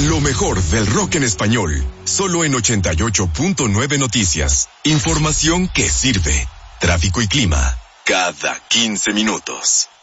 Lo mejor del rock en español, solo en 88.9 Noticias. Información que sirve. Tráfico y clima, cada 15 minutos.